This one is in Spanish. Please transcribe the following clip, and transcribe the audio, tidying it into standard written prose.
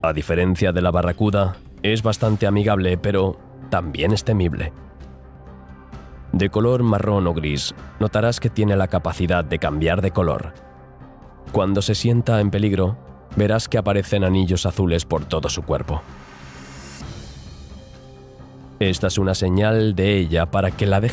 A diferencia de la barracuda, es bastante amigable, pero también es temible. De color marrón o gris, notarás que tiene la capacidad de cambiar de color. Cuando se sienta en peligro, verás que aparecen anillos azules por todo su cuerpo. Esta es una señal de ella para que la dejes